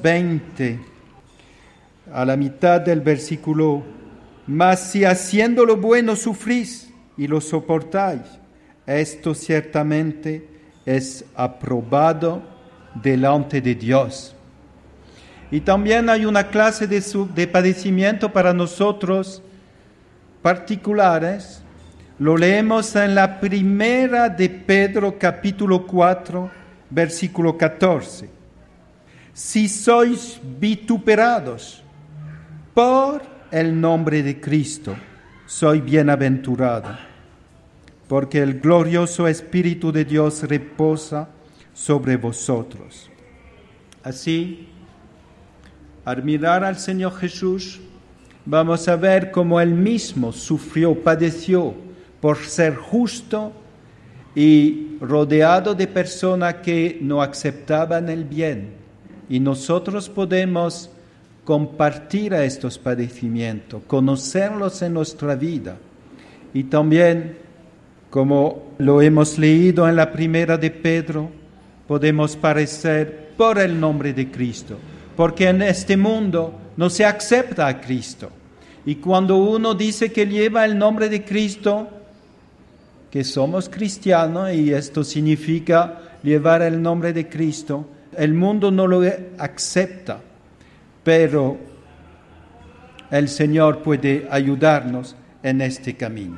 20, a la mitad del versículo: mas si haciendo lo bueno sufrís y lo soportáis, esto ciertamente es aprobado delante de Dios. Y también hay una clase de padecimiento para nosotros particulares. Lo leemos en la primera de Pedro, capítulo 4, versículo 14. Si sois vituperados por el nombre de Cristo, soy bienaventurado, porque el glorioso Espíritu de Dios reposa sobre vosotros. Así, al mirar al Señor Jesús, vamos a ver cómo Él mismo sufrió, padeció por ser justo y rodeado de personas que no aceptaban el bien. Y nosotros podemos compartir a estos padecimientos, conocerlos en nuestra vida. Y también, como lo hemos leído en la primera de Pedro, podemos padecer por el nombre de Cristo, porque en este mundo no se acepta a Cristo. Y cuando uno dice que lleva el nombre de Cristo, que somos cristianos, y esto significa llevar el nombre de Cristo, el mundo no lo acepta, pero el Señor puede ayudarnos en este camino.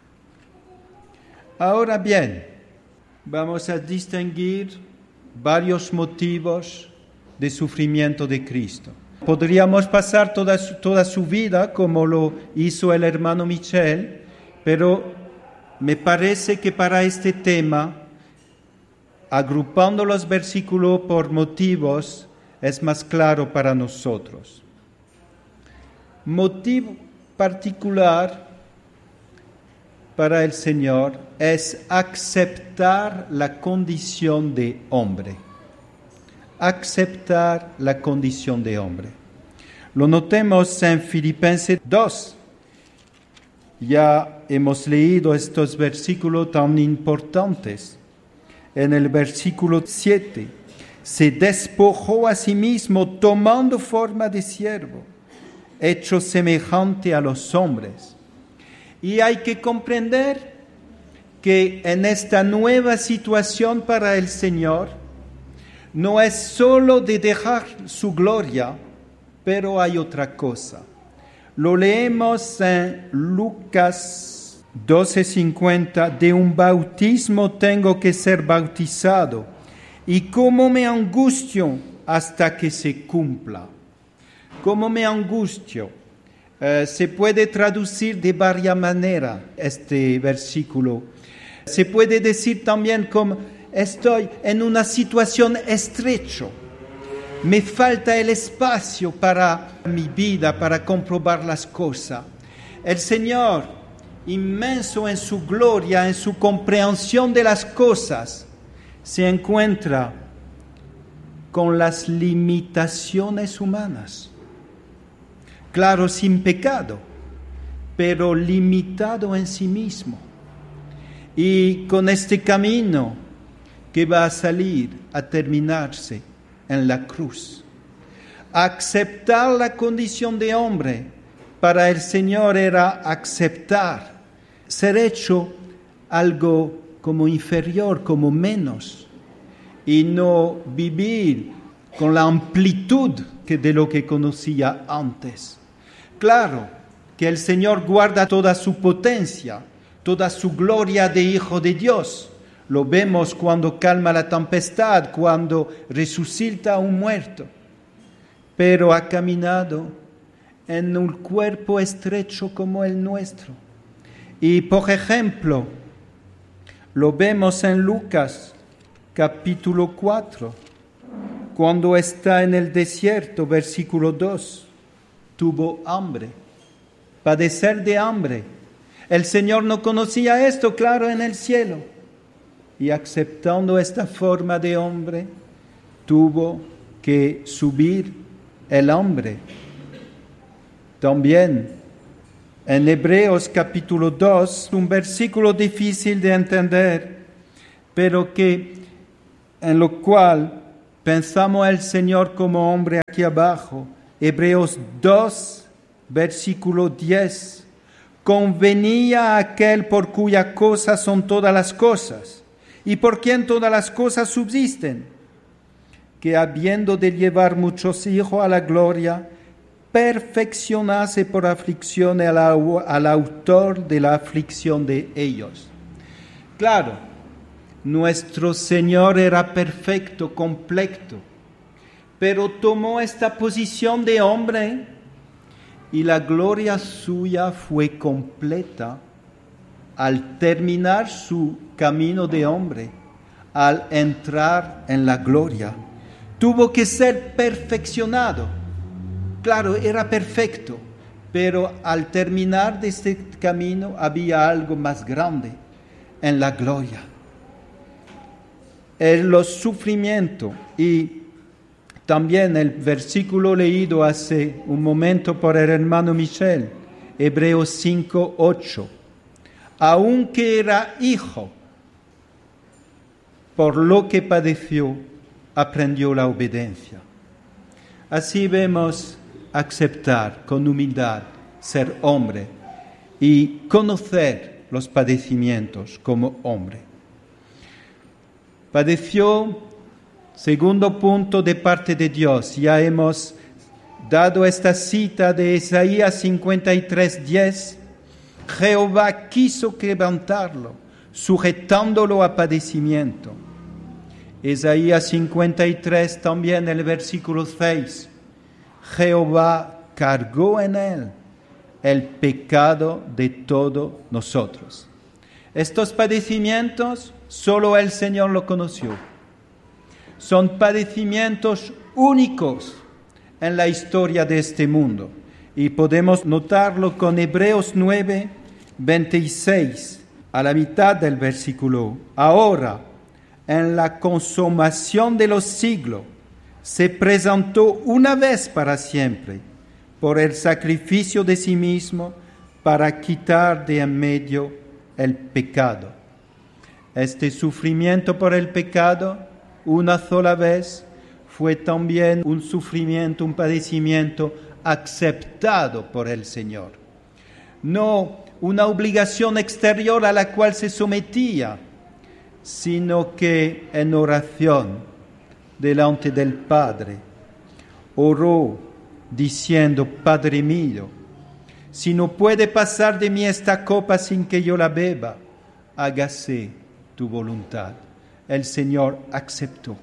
Ahora bien, vamos a distinguir varios motivos de sufrimiento de Cristo. Podríamos pasar toda su vida como lo hizo el hermano Michel, pero me parece que para este tema, agrupando los versículos por motivos, es más claro para nosotros. Motivo particular para el Señor es aceptar la condición de hombre. Aceptar la condición de hombre. Lo notemos en Filipenses 2. Ya hemos leído estos versículos tan importantes. En el versículo 7, se despojó a sí mismo tomando forma de siervo, hecho semejante a los hombres. Y hay que comprender que en esta nueva situación para el Señor, no es solo de dejar su gloria, pero hay otra cosa. Lo leemos en Lucas 12:50, de un bautismo tengo que ser bautizado, y cómo me angustio hasta que se cumpla. Cómo me angustio. Se puede traducir de varias maneras este versículo. Se puede decir también como estoy en una situación estrecha. Me falta el espacio para mi vida, para comprobar las cosas. El Señor, inmenso en su gloria, en su comprensión de las cosas, se encuentra con las limitaciones humanas. Claro, sin pecado, pero limitado en sí mismo. Y con este camino que va a salir, a terminarse en la cruz. Aceptar la condición de hombre para el Señor era aceptar, ser hecho algo como inferior, como menos, y no vivir con la amplitud de lo que conocía antes. Claro que el Señor guarda toda su potencia, toda su gloria de Hijo de Dios. Lo vemos cuando calma la tempestad, cuando resucita a un muerto. Pero ha caminado en un cuerpo estrecho como el nuestro. Y, por ejemplo, lo vemos en Lucas, capítulo 4, cuando está en el desierto, versículo 2. Tuvo hambre, padecer de hambre. El Señor no conocía esto, claro, en el cielo. Y aceptando esta forma de hombre, tuvo que subir el hambre. También en Hebreos capítulo 2, un versículo difícil de entender, pero en lo cual Pensamos al Señor como hombre aquí abajo. Hebreos 2, versículo 10. Convenía a aquel por cuya cosa son todas las cosas, y por quien todas las cosas subsisten, que habiendo de llevar muchos hijos a la gloria, perfeccionase por aflicción al autor de la aflicción de ellos. Claro, nuestro Señor era perfecto, completo, pero tomó esta posición de hombre y la gloria suya fue completa al terminar su camino de hombre, al entrar en la gloria. Tuvo que ser perfeccionado. Claro, era perfecto, pero al terminar de este camino había algo más grande en la gloria. Los sufrimientos y también el versículo leído hace un momento por el hermano Michel, Hebreos 5, 8. Aunque era hijo, por lo que padeció, aprendió la obediencia. Así vemos aceptar con humildad, ser hombre y conocer los padecimientos como hombre. Padeció, segundo punto, de parte de Dios. Ya hemos dado esta cita de Isaías 53:10. Jehová quiso quebrantarlo, sujetándolo a padecimiento. Isaías 53 también el versículo 6. Jehová cargó en él el pecado de todos nosotros. Estos padecimientos solo el Señor lo conoció. Son padecimientos únicos en la historia de este mundo. Y podemos notarlo con Hebreos 9, 26, a la mitad del versículo. Ahora, en la consumación de los siglos, se presentó una vez para siempre, por el sacrificio de sí mismo, para quitar de en medio el pecado. Este sufrimiento por el pecado, una sola vez, fue también un sufrimiento, un padecimiento aceptado por el Señor. No una obligación exterior a la cual se sometía, sino que en oración delante del Padre oró diciendo: Padre mío, si no puede pasar de mí esta copa sin que yo la beba, hágase tu voluntad. El Señor aceptó.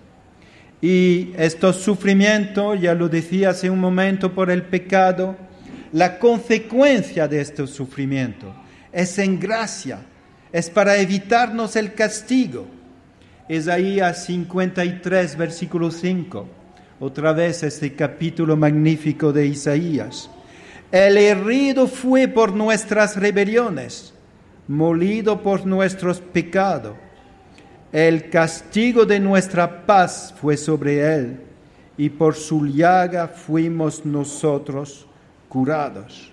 Y estos sufrimientos, ya lo decía hace un momento, por el pecado, la consecuencia de estos sufrimientos es en gracia, es para evitarnos el castigo. Isaías 53, versículo 5, otra vez este capítulo magnífico de Isaías. El herido fue por nuestras rebeliones, molido por nuestros pecados. El castigo de nuestra paz fue sobre él, y por su llaga fuimos nosotros curados.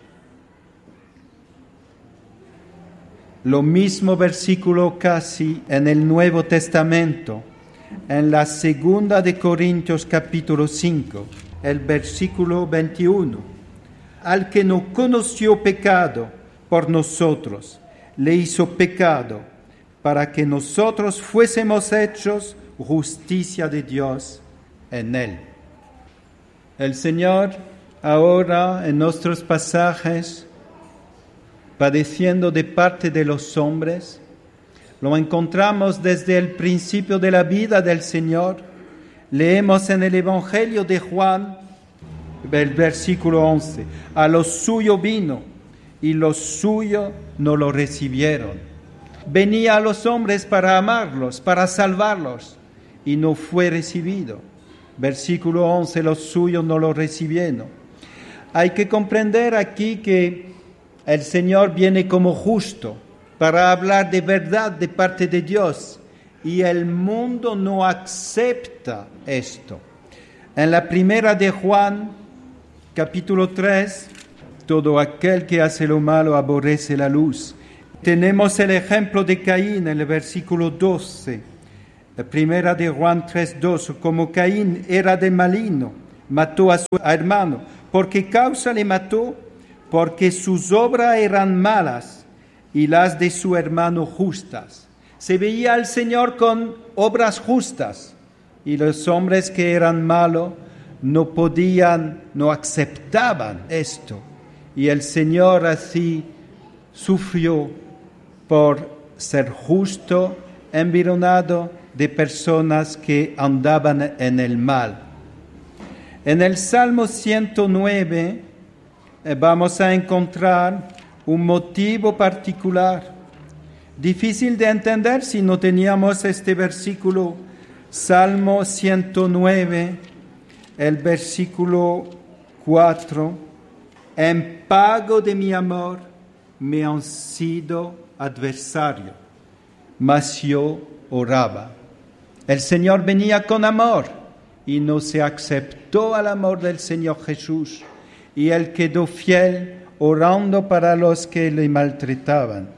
Lo mismo versículo casi en el Nuevo Testamento, en la segunda de Corintios capítulo 5, el versículo 21. Al que no conoció pecado por nosotros, le hizo pecado, para que nosotros fuésemos hechos justicia de Dios en él. El Señor ahora en nuestros pasajes, padeciendo de parte de los hombres, lo encontramos desde el principio de la vida del Señor. Leemos en el Evangelio de Juan, el versículo 11, a los suyos vino y los suyos no lo recibieron. Venía a los hombres para amarlos, para salvarlos, y no fue recibido. Versículo 11, los suyos no lo recibieron. Hay que comprender aquí que el Señor viene como justo para hablar de verdad de parte de Dios, y el mundo no acepta esto. En la primera de Juan, capítulo 3, todo aquel que hace lo malo aborrece la luz. Tenemos el ejemplo de Caín en el versículo 12. Primera de Juan 3:2, como Caín era de maligno, mató a su hermano. ¿Por qué causa le mató? Porque sus obras eran malas y las de su hermano justas. Se veía al Señor con obras justas y los hombres que eran malos no podían, no aceptaban esto. Y el Señor así sufrió por ser justo, environado de personas que andaban en el mal. En el Salmo 109 vamos a encontrar un motivo particular, difícil de entender si no teníamos este versículo. Salmo 109, el versículo 4, en pago de mi amor me han sido adversario, mas yo oraba. El Señor venía con amor y no se aceptó al amor del Señor Jesús, y Él quedó fiel orando para los que le maltrataban.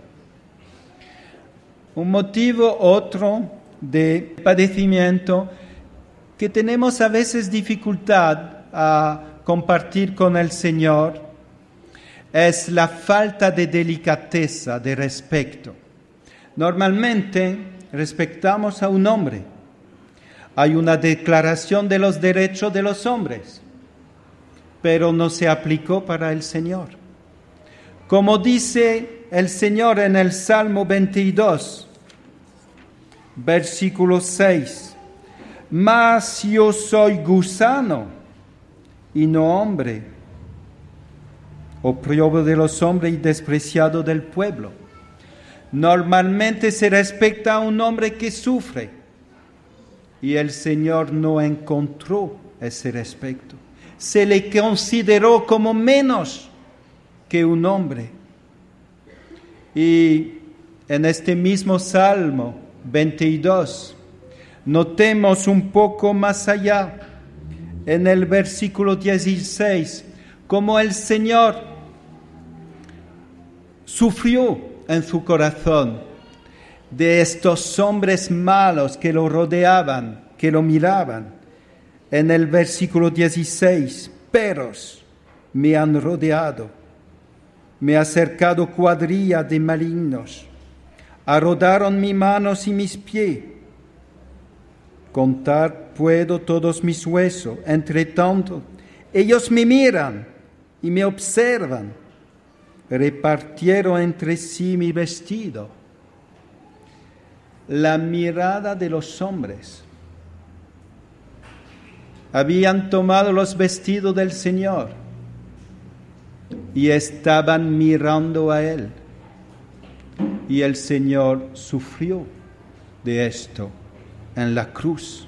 Un motivo otro de padecimiento que tenemos a veces dificultad a compartir con el Señor es la falta de delicadeza, de respeto. Normalmente respetamos a un hombre. Hay una declaración de los derechos de los hombres, pero no se aplicó para el Señor. Como dice el Señor en el Salmo 22, versículo 6, mas yo soy gusano y no hombre, oprobio de los hombres y despreciado del pueblo. Normalmente se respeta a un hombre que sufre, y el Señor no encontró ese respeto. Se le consideró como menos que un hombre. Y en este mismo Salmo 22, notemos un poco más allá, en el versículo 16, cómo el Señor sufrió en su corazón de estos hombres malos que lo rodeaban, que lo miraban. En el versículo 16, perros me han rodeado, me ha cercado cuadrilla de malignos, arrodaron mis manos y mis pies. Contar puedo todos mis huesos, entre tanto, ellos me miran y me observan, repartieron entre sí mi vestido. La mirada de los hombres. Habían tomado los vestidos del Señor y estaban mirando a Él. Y el Señor sufrió de esto en la cruz.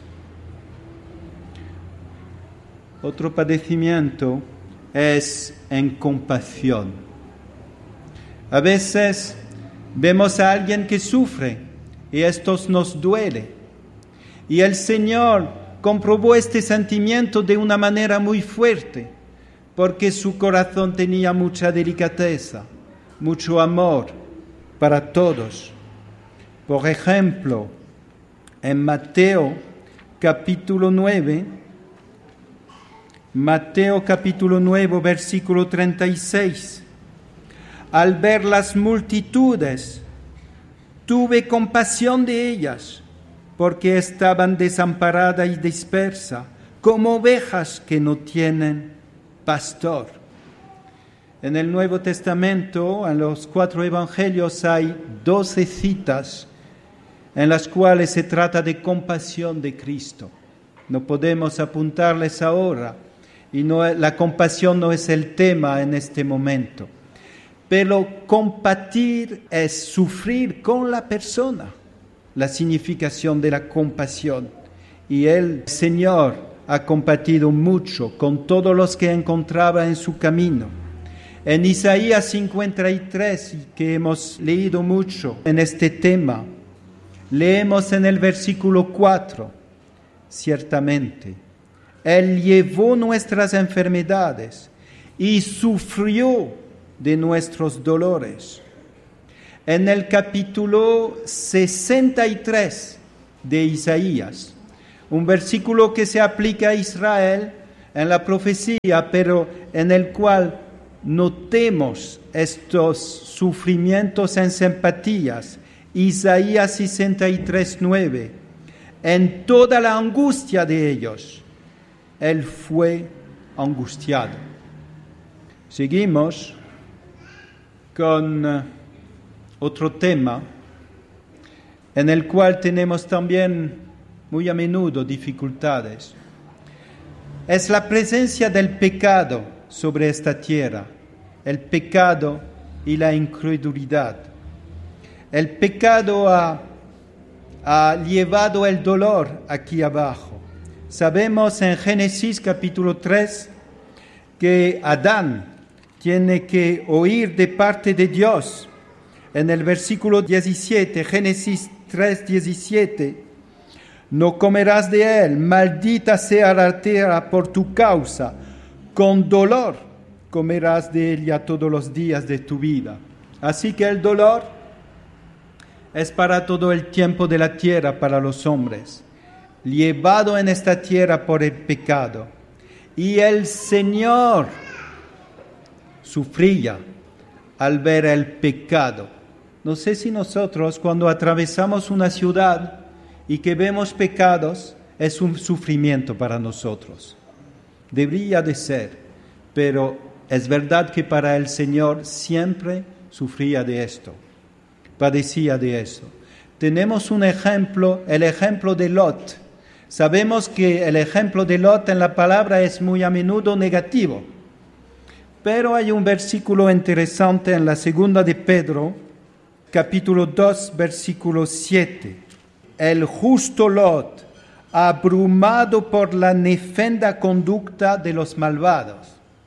Otro padecimiento es en compasión. A veces vemos a alguien que sufre y esto nos duele. Y el Señor comprobó este sentimiento de una manera muy fuerte, porque su corazón tenía mucha delicadeza, mucho amor para todos. Por ejemplo, en Mateo capítulo 9, versículo 36, al ver las multitudes, tuve compasión de ellas, porque estaban desamparadas y dispersas, como ovejas que no tienen pastor. En el Nuevo Testamento, en los 4 evangelios, hay 12 citas en las cuales se trata de compasión de Cristo. No podemos apuntarles ahora, y la compasión no es el tema en este momento. Pero compatir es sufrir con la persona, la significación de la compasión. Y el Señor ha compatido mucho con todos los que encontraba en su camino. En Isaías 53, que hemos leído mucho en este tema, leemos en el versículo 4, ciertamente, Él llevó nuestras enfermedades y sufrió de nuestros dolores. En el capítulo 63 de Isaías, un versículo que se aplica a Israel en la profecía, pero en el cual notemos estos sufrimientos en simpatías. Isaías 63:9. En toda la angustia de ellos, Él fue angustiado. Seguimos con otro tema en el cual tenemos también muy a menudo dificultades. Es la presencia del pecado sobre esta tierra, el pecado y la incredulidad. El pecado ha llevado el dolor aquí abajo. Sabemos en Génesis capítulo 3 que Adán tiene que oír de parte de Dios. En el versículo 17, Génesis 3:17, no comerás de él, maldita sea la tierra por tu causa, con dolor comerás de ella todos los días de tu vida. Así que el dolor es para todo el tiempo de la tierra, para los hombres, llevado en esta tierra por el pecado. Y el Señor sufría al ver el pecado. No sé si nosotros, cuando atravesamos una ciudad y que vemos pecados, es un sufrimiento para nosotros. Debería de ser, pero es verdad que para el Señor siempre sufría de esto, padecía de eso. Tenemos un ejemplo, el ejemplo de Lot. Sabemos que el ejemplo de Lot en la palabra es muy a menudo negativo, pero hay un versículo interesante en la segunda de Pedro, capítulo 2, versículo 7. El justo Lot, abrumado por la nefanda conducta de los malvados.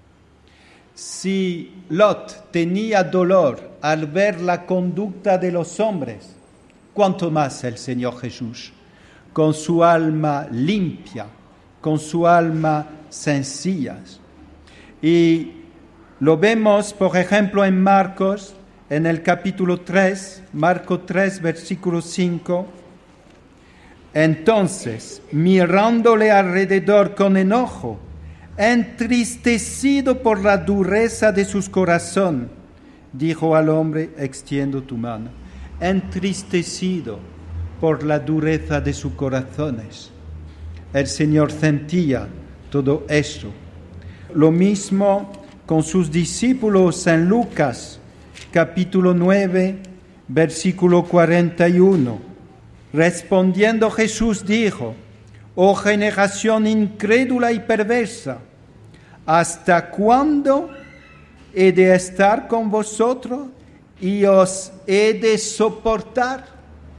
Si Lot tenía dolor al ver la conducta de los hombres, ¿cuánto más el Señor Jesús? Con su alma limpia, con su alma sencilla. Y lo vemos, por ejemplo, en Marcos, en el capítulo 3, Marcos 3, versículo 5. Entonces, mirándole alrededor con enojo, entristecido por la dureza de su corazón, dijo al hombre, extiendo tu mano. Entristecido por la dureza de sus corazones. El Señor sentía todo eso. Lo mismo con sus discípulos en Lucas, capítulo 9, versículo 41. Respondiendo Jesús dijo, oh generación incrédula y perversa, ¿hasta cuándo he de estar con vosotros y os he de soportar?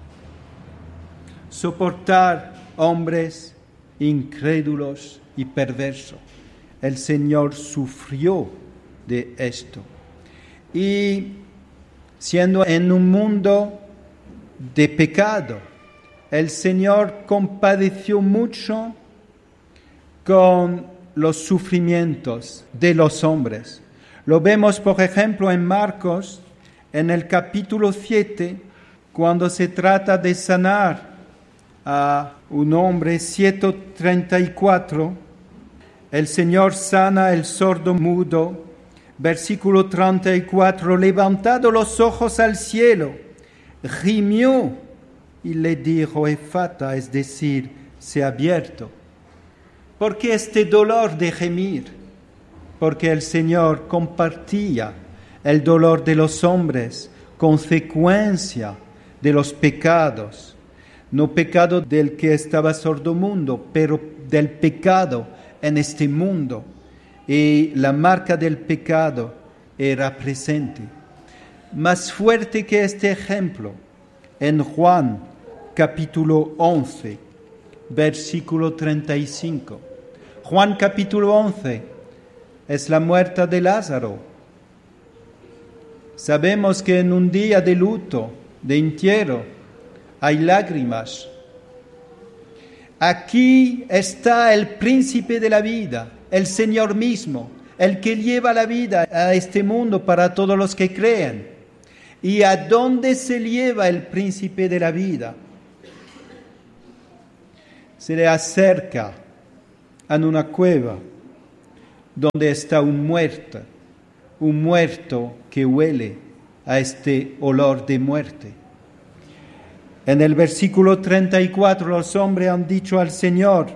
Soportar hombres incrédulos y perversos. El Señor sufrió de esto. Y siendo en un mundo de pecado, el Señor compadeció mucho con los sufrimientos de los hombres. Lo vemos, por ejemplo, en Marcos, en el capítulo 7, cuando se trata de sanar a un hombre, 7:34, el Señor sana el sordo mudo. Versículo 34, levantado los ojos al cielo, gimió y le dijo, efata, es decir, se ha abierto. ¿Por qué este dolor de gemir? Porque el Señor compartía el dolor de los hombres, consecuencia de los pecados. No pecado del que estaba sordomudo, pero del pecado en este mundo. Y la marca del pecado era presente. Más fuerte que este ejemplo, en Juan capítulo 11, versículo 35. Juan capítulo 11 es la muerte de Lázaro. Sabemos que en un día de luto, de entierro, hay lágrimas. Aquí está el príncipe de la vida, el Señor mismo, el que lleva la vida a este mundo para todos los que creen. ¿Y a dónde se lleva el príncipe de la vida? se le acerca a una cueva donde está un muerto que huele a este olor de muerte. En el versículo 34 los hombres han dicho al Señor,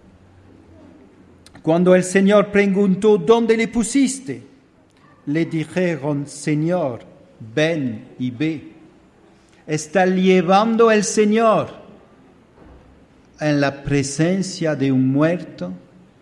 cuando el Señor preguntó, ¿dónde le pusiste? Le dijeron, Señor, ven y ve. Está llevando el Señor en la presencia de un muerto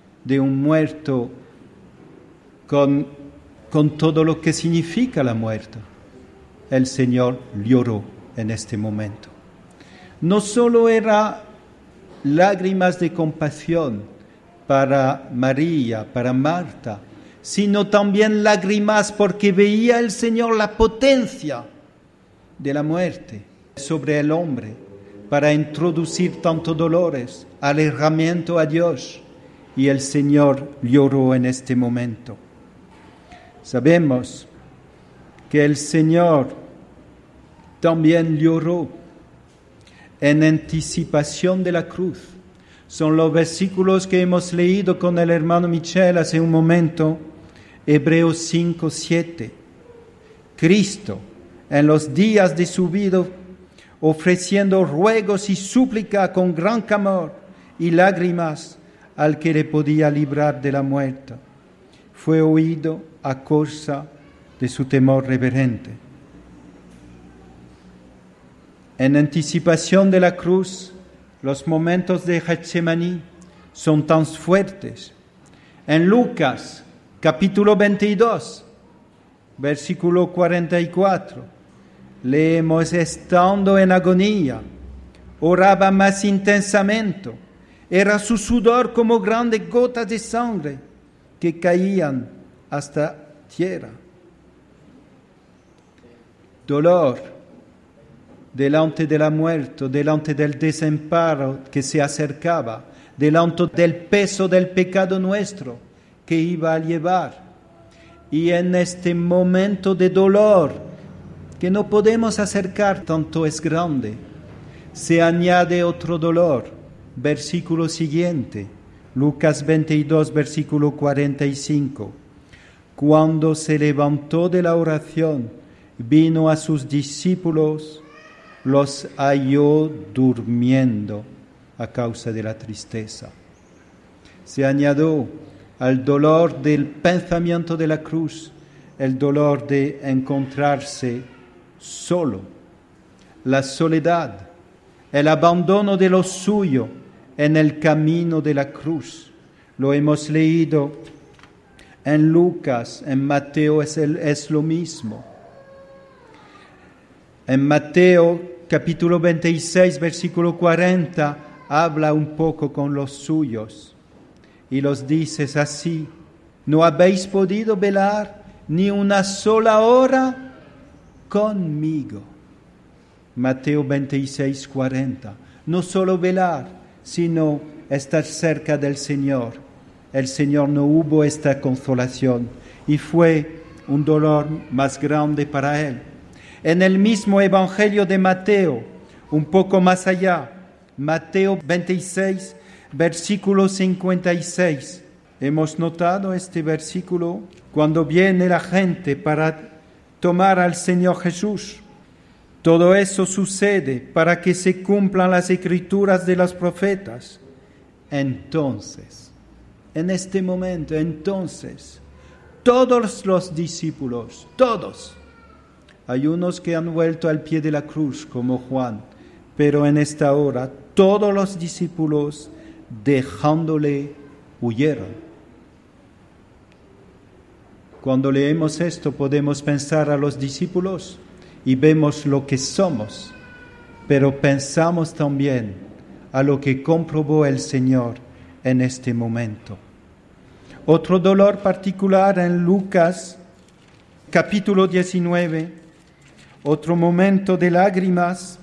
con todo lo que significa la muerte. El Señor lloró en este momento. No solo era lágrimas de compasión para María, para Marta, sino también lágrimas porque veía el Señor la potencia de la muerte sobre el hombre para introducir tantos dolores, alejamiento a Dios, y el Señor lloró en este momento. Sabemos que el Señor también lloró en anticipación de la cruz. Son los versículos que hemos leído con el hermano Michel hace un momento, Hebreos 5, 7. Cristo, en los días de su vida, ofreciendo ruegos y súplica con gran clamor y lágrimas al que le podía librar de la muerte, fue oído a causa de su temor reverente. En anticipación de la cruz, los momentos de Getsemaní son tan fuertes. En Lucas, capítulo 22, versículo 44, leemos, estando en agonía, oraba más intensamente, era su sudor como grandes gotas de sangre que caían hasta tierra. Dolor delante de la muerte, delante del desamparo que se acercaba, delante del peso del pecado nuestro que iba a llevar. Y en este momento de dolor que no podemos acercar, tanto es grande, se añade otro dolor. Versículo siguiente, Lucas 22, versículo 45. Cuando se levantó de la oración, vino a sus discípulos, los halló durmiendo a causa de la tristeza. Se añadió al dolor del pensamiento de la cruz el dolor de encontrarse solo, la soledad, el abandono de lo suyo en el camino de la cruz. Lo hemos leído en Lucas, en Mateo es lo mismo. En Mateo capítulo 26, versículo 40, habla un poco con los suyos y los dice así, ¿no habéis podido velar ni una sola hora conmigo? Mateo 26, 40. No solo velar, sino estar cerca del Señor. El Señor no hubo esta consolación y fue un dolor más grande para él. En el mismo Evangelio de Mateo, un poco más allá, Mateo 26, versículo 56. Hemos notado este versículo cuando viene la gente para tomar al Señor Jesús. Todo eso sucede para que se cumplan las escrituras de los profetas. Entonces, en este momento, todos los discípulos, todos, hay unos que han vuelto al pie de la cruz, como Juan, pero en esta hora todos los discípulos, dejándole, huyeron. Cuando leemos esto podemos pensar a los discípulos y vemos lo que somos, pero pensamos también a lo que comprobó el Señor en este momento. Otro dolor particular en Lucas, capítulo 19, otro momento de lágrimas,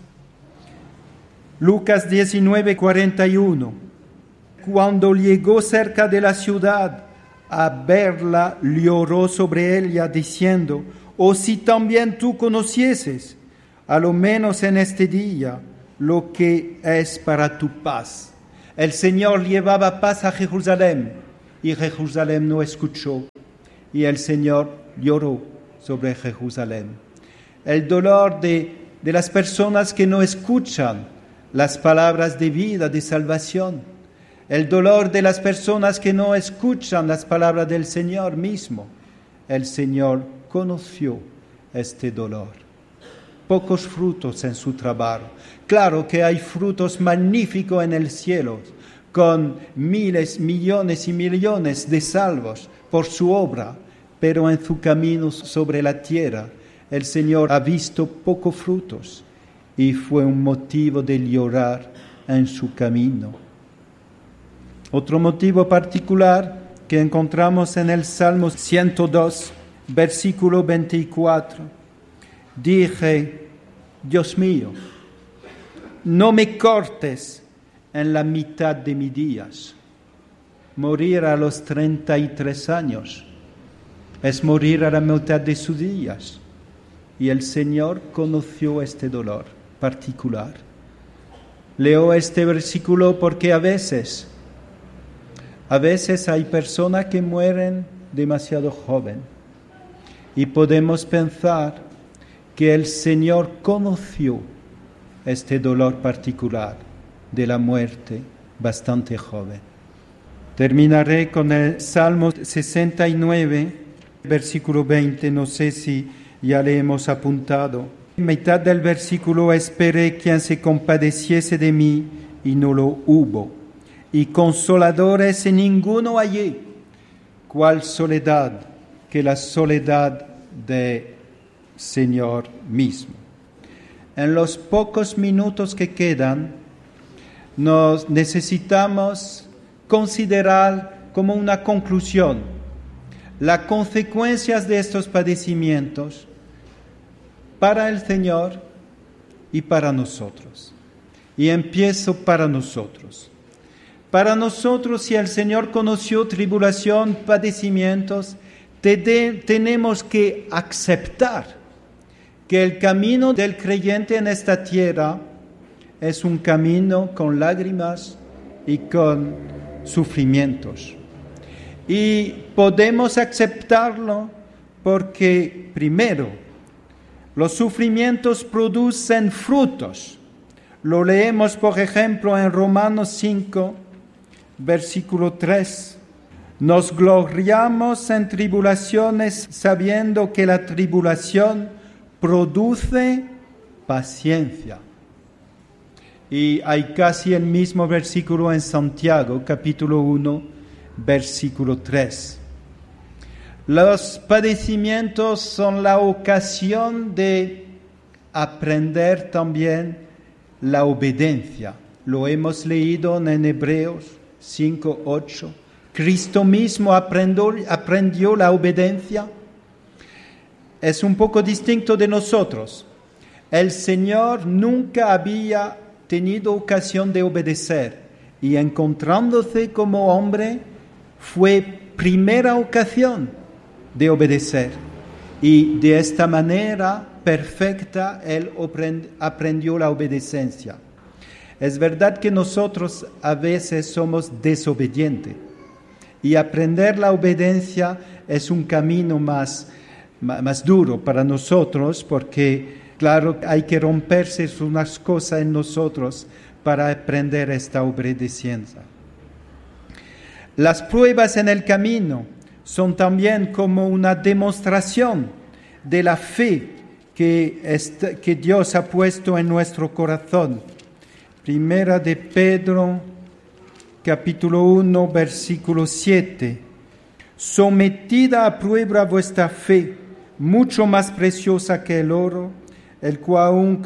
Lucas 19, 41. Cuando llegó cerca de la ciudad, a verla, lloró sobre ella, diciendo, «Oh, si también tú conocieses, a lo menos en este día, lo que es para tu paz». El Señor llevaba paz a Jerusalén y Jerusalén no escuchó y el Señor lloró sobre Jerusalén. El dolor de las personas que no escuchan las palabras de vida, de salvación. El dolor de las personas que no escuchan las palabras del Señor mismo. El Señor conoció este dolor. Pocos frutos en su trabajo. Claro que hay frutos magníficos en el cielo, con miles, millones y millones de salvos por su obra, pero en su camino sobre la tierra, el Señor ha visto pocos frutos y fue un motivo de llorar en su camino. Otro motivo particular que encontramos en el Salmo 102, versículo 24. Dije, Dios mío, no me cortes en la mitad de mis días. Morir a los 33 años es morir a la mitad de sus días. Y el Señor conoció este dolor particular. Leo este versículo porque a veces hay personas que mueren demasiado joven y podemos pensar que el Señor conoció este dolor particular de la muerte bastante joven. Terminaré con el Salmo 69, versículo 20, no sé si ya le hemos apuntado. En mitad del versículo, esperé quien se compadeciese de mí y no lo hubo. Y consoladores en ninguno hallé. ¿Cuál soledad que la soledad del Señor mismo? En los pocos minutos que quedan, nos necesitamos considerar como una conclusión las consecuencias de estos padecimientos para el Señor y para nosotros. Y empiezo para nosotros. Para nosotros, si el Señor conoció tribulación, padecimientos, tenemos que aceptar que el camino del creyente en esta tierra es un camino con lágrimas y con sufrimientos. Y podemos aceptarlo porque, primero, los sufrimientos producen frutos. Lo leemos, por ejemplo, en Romanos 5, versículo 3. Nos gloriamos en tribulaciones sabiendo que la tribulación produce paciencia. Y hay casi el mismo versículo en Santiago, capítulo 1, versículo 3. Los padecimientos son la ocasión de aprender también la obediencia. Lo hemos leído en Hebreos 5, 8. Cristo mismo aprendió la obediencia. Es un poco distinto de nosotros. El Señor nunca había tenido ocasión de obedecer y encontrándose como hombre fue primera ocasión de obedecer y de esta manera perfecta Él aprendió la obediencia. Es verdad que nosotros a veces somos desobedientes y aprender la obediencia es un camino más duro para nosotros porque claro, hay que romperse unas cosas en nosotros para aprender esta obediencia. Las pruebas en el camino son también como una demostración de la fe que Dios ha puesto en nuestro corazón. Primera de Pedro, capítulo 1, versículo 7. Sometida a prueba vuestra fe, mucho más preciosa que el oro, el cual un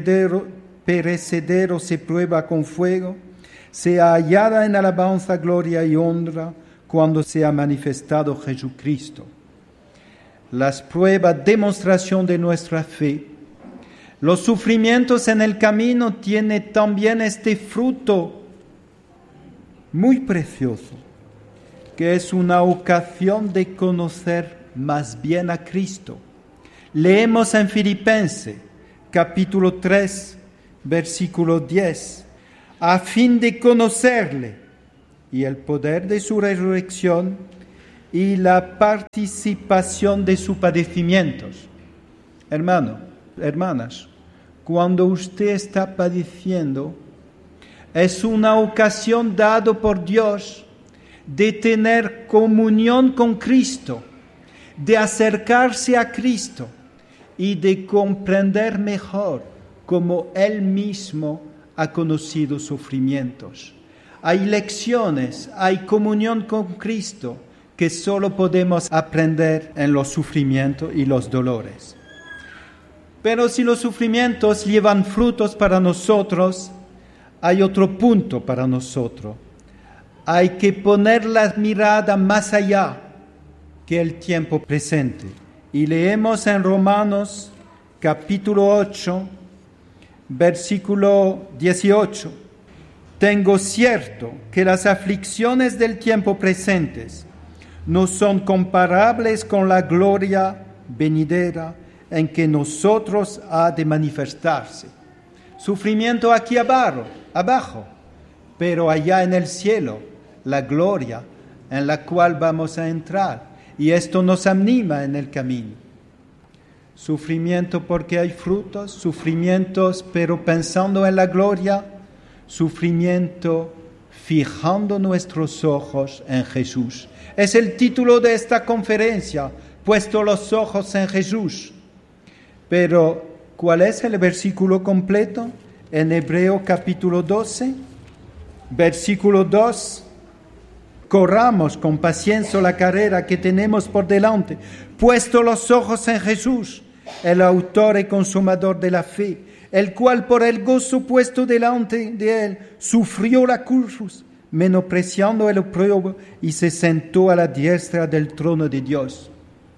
perecedero se prueba con fuego, sea hallada en alabanza, gloria y honra cuando sea manifestado Jesucristo. Las pruebas, demostración de nuestra fe. Los sufrimientos en el camino tienen también este fruto muy precioso, que es una ocasión de conocer más bien a Cristo. Leemos en Filipenses, capítulo 3, versículo 10. a fin de conocerle y el poder de su resurrección y la participación de sus padecimientos. Hermano, hermanas, cuando usted está padeciendo, es una ocasión dada por Dios de tener comunión con Cristo, de acercarse a Cristo y de comprender mejor cómo Él mismo ha conocido sufrimientos. Hay lecciones, hay comunión con Cristo que solo podemos aprender en los sufrimientos y los dolores. Pero si los sufrimientos llevan frutos para nosotros, hay otro punto para nosotros. Hay que poner la mirada más allá que el tiempo presente. Y leemos en Romanos capítulo 8, versículo 18. Tengo cierto que las aflicciones del tiempo presentes no son comparables con la gloria venidera en que nosotros ha de manifestarse. Sufrimiento aquí abajo, pero allá en el cielo, la gloria en la cual vamos a entrar. Y esto nos anima en el camino. Sufrimiento porque hay frutos, sufrimientos pero pensando en la gloria, sufrimiento fijando nuestros ojos en Jesús. Es el título de esta conferencia, puesto los ojos en Jesús. Pero, ¿cuál es el versículo completo? En Hebreo capítulo 12, versículo 2. Corramos con paciencia la carrera que tenemos por delante, puesto los ojos en Jesús, el autor y consumador de la fe, el cual por el gozo puesto delante de él sufrió la cruz, menospreciando el oprobio, y se sentó a la diestra del trono de Dios.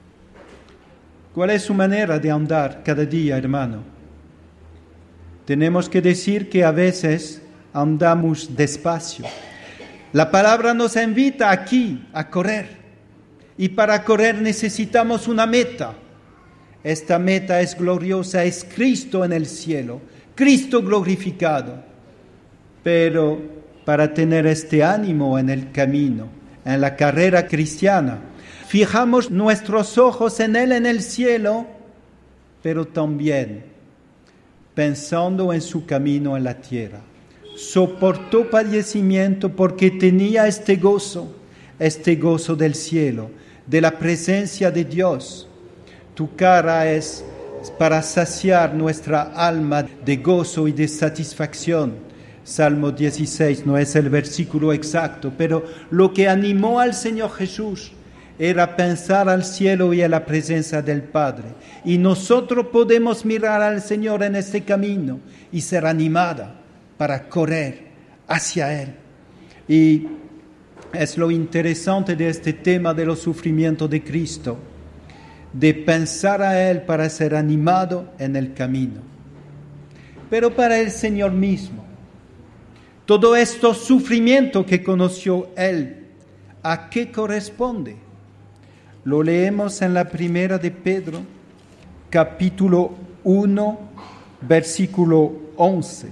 ¿Cuál es su manera de andar cada día, hermano? Tenemos que decir que a veces andamos despacio. La palabra nos invita aquí a correr. Y para correr necesitamos una meta. Esta meta es gloriosa, es Cristo en el cielo, Cristo glorificado. Pero para tener este ánimo en el camino, en la carrera cristiana, fijamos nuestros ojos en Él en el cielo, pero también pensando en su camino en la tierra. Soportó padecimiento porque tenía este gozo del cielo, de la presencia de Dios. Tu cara es para saciar nuestra alma de gozo y de satisfacción. Salmo 16 no es el versículo exacto, pero lo que animó al Señor Jesús era pensar al cielo y a la presencia del Padre. Y nosotros podemos mirar al Señor en este camino y ser animada para correr hacia Él. Y es lo interesante de este tema de los sufrimientos de Cristo, de pensar a Él para ser animado en el camino. Pero para el Señor mismo, todo esto sufrimiento que conoció Él, ¿a qué corresponde? Lo leemos en la primera de Pedro, capítulo 1, versículo 11.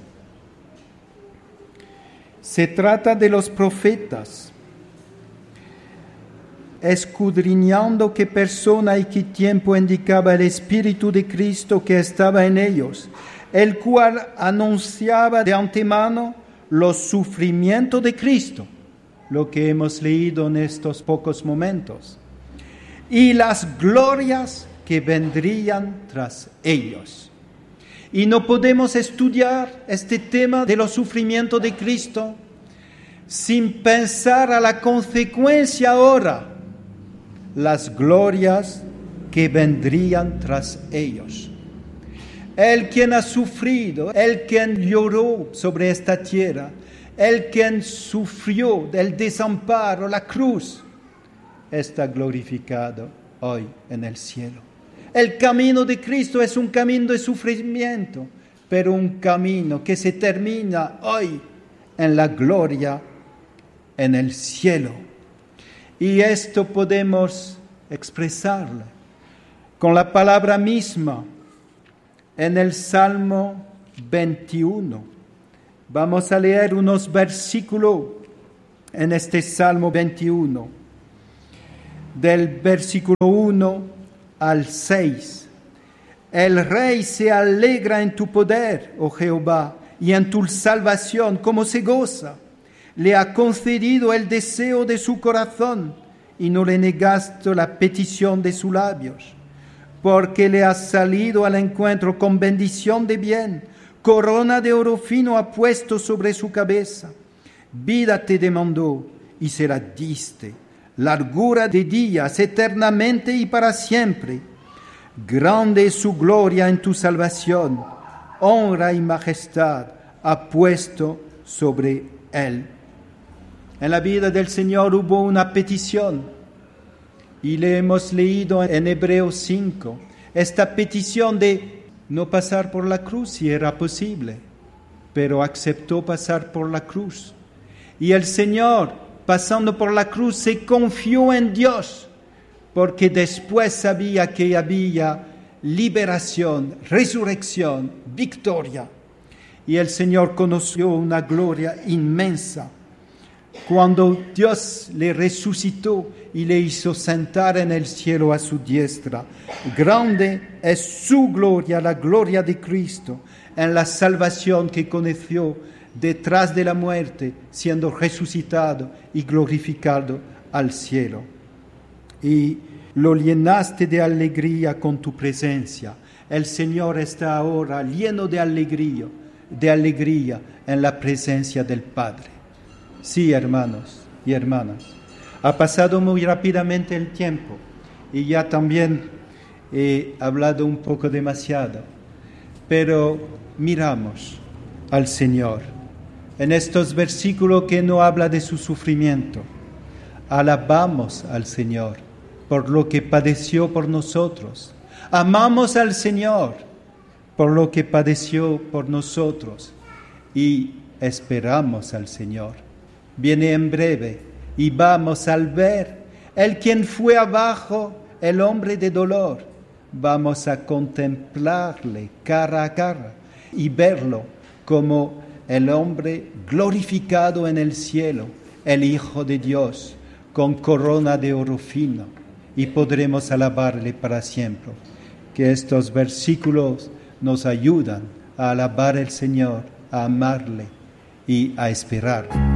Se trata de los profetas, escudriñando qué persona y qué tiempo indicaba el Espíritu de Cristo que estaba en ellos, el cual anunciaba de antemano los sufrimientos de Cristo, lo que hemos leído en estos pocos momentos, y las glorias que vendrían tras ellos. Y no podemos estudiar este tema de los sufrimientos de Cristo sin pensar a la consecuencia ahora, las glorias que vendrían tras ellos. El quien ha sufrido, el quien lloró sobre esta tierra, el quien sufrió del desamparo, la cruz, está glorificado hoy en el cielo. El camino de Cristo es un camino de sufrimiento, pero un camino que se termina hoy en la gloria en el cielo. Y esto podemos expresarlo con la palabra misma en el Salmo 21, Vamos a leer unos versículos en este Salmo 21, del versículo 1 al 6. El Rey se alegra en tu poder, oh Jehová, y en tu salvación, como se goza. Le ha concedido el deseo de su corazón, y no le negaste la petición de sus labios. Porque le has salido al encuentro con bendición de bien, corona de oro fino ha puesto sobre su cabeza. Vida te demandó, y se la diste, largura de días, eternamente y para siempre. Grande es su gloria en tu salvación, honra y majestad ha puesto sobre él. En la vida del Señor hubo una petición, y le hemos leído en Hebreos 5, esta petición de no pasar por la cruz si era posible, pero aceptó pasar por la cruz. Y el Señor, pasando por la cruz, se confió en Dios, porque después sabía que había liberación, resurrección, victoria. Y el Señor conoció una gloria inmensa cuando Dios le resucitó y le hizo sentar en el cielo a su diestra. Grande es su gloria, la gloria de Cristo, en la salvación que conoció detrás de la muerte, siendo resucitado y glorificado al cielo. Y lo llenaste de alegría con tu presencia. El Señor está ahora lleno de alegría en la presencia del Padre. Sí, hermanos y hermanas, ha pasado muy rápidamente el tiempo y ya también he hablado un poco demasiado, pero miramos al Señor en estos versículos que no habla de su sufrimiento. Alabamos al Señor por lo que padeció por nosotros. Amamos al Señor por lo que padeció por nosotros y esperamos al Señor. Viene en breve y vamos al ver el quien fue abajo, el hombre de dolor. Vamos a contemplarle cara a cara y verlo como el hombre glorificado en el cielo, el Hijo de Dios, con corona de oro fino, y podremos alabarle para siempre. Que estos versículos nos ayudan a alabar al Señor, a amarle y a esperar.